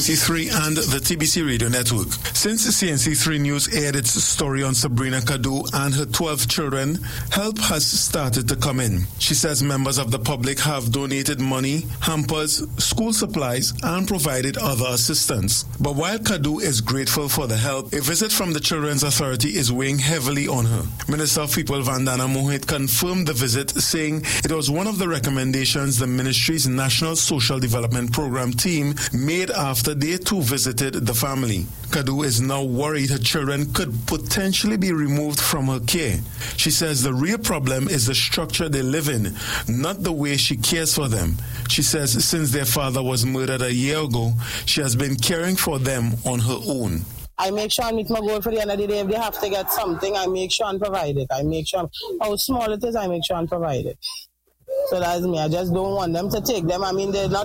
CNC3 and the TBC Radio Network. Since CNC3 News aired its story on Sabrina Kadu and her 12 children, help has started to come in. She says members of the public have donated money, hampers, school supplies, and provided other assistance. But while Kadu is grateful for the help, a visit from the Children's Authority is weighing heavily on her. Minister of People Vandana Mohit confirmed the visit, saying it was one of the recommendations the ministry's National Social Development Program team made after they too visited the family. Kadu is now worried her children could potentially be removed from her care. She says the real problem is the structure they live in, not the way she cares for them. She says since their father was murdered a year ago, she has been caring for them on her own. I make sure I meet my goal for the end of the day. If they have to get something, I make sure and provide it. I make sure how small it is, I make sure and provide it. So that's me. I just don't want them to take them. I mean, they're not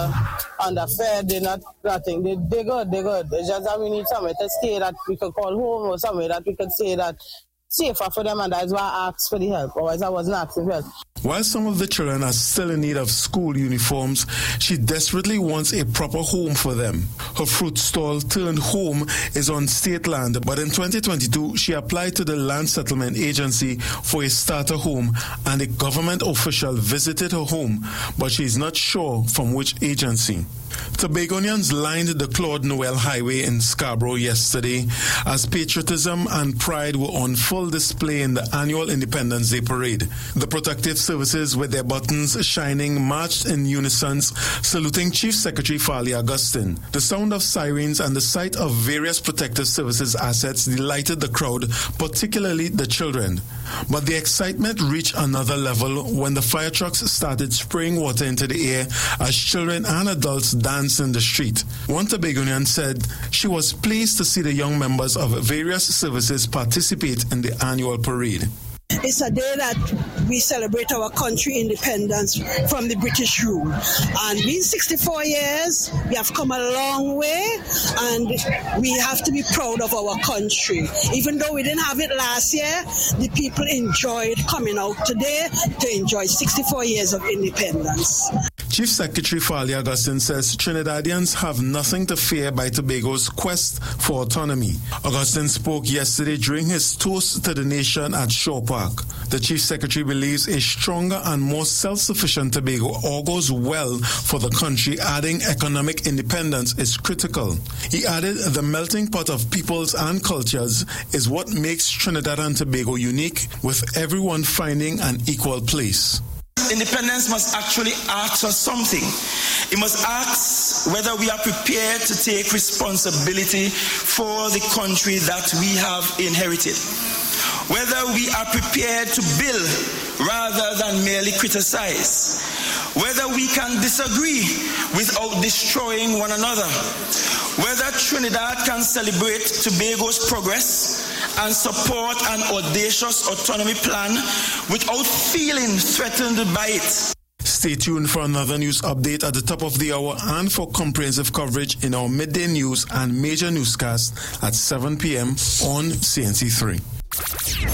underfed. They're not nothing. They're good. It's just that we need somewhere to stay that we could call home, or somewhere that we could say that safer for them, and that's why I asked for the help. Otherwise, I wasn't asking for help. While some of the children are still in need of school uniforms, she desperately wants a proper home for them. Her fruit stall turned home is on state land, but in 2022, she applied to the Land Settlement Agency for a starter home, and a government official visited her home, but she is not sure from which agency. Tobagonians lined the Claude Noel Highway in Scarborough yesterday as patriotism and pride were on full display in the annual Independence Day parade. The protective services with their buttons shining marched in unison, saluting Chief Secretary Farley Augustine. The sound of sirens and the sight of various protective services assets delighted the crowd, particularly the children. But the excitement reached another level when the fire trucks started spraying water into the air as children and adults danced in the street. One Tobagonian said she was pleased to see the young members of various services participate in the annual parade. It's a day that we celebrate our country independence from the British rule. And being 64 years, we have come a long way, and we have to be proud of our country. Even though we didn't have it last year, the people enjoyed coming out today to enjoy 64 years of independence. Chief Secretary Farley Augustine says Trinidadians have nothing to fear by Tobago's quest for autonomy. Augustine spoke yesterday during his toast to the nation at Shaw Park. The Chief Secretary believes a stronger and more self-sufficient Tobago augurs well for the country, adding economic independence is critical. He added the melting pot of peoples and cultures is what makes Trinidad and Tobago unique, with everyone finding an equal place. Independence must actually ask us something. It must ask whether we are prepared to take responsibility for the country that we have inherited. Whether we are prepared to build rather than merely criticize. Whether we can disagree without destroying one another. Whether Trinidad can celebrate Tobago's progress and support an audacious autonomy plan without feeling threatened by it. Stay tuned for another news update at the top of the hour and for comprehensive coverage in our midday news and major newscasts at 7 p.m. on CNC3.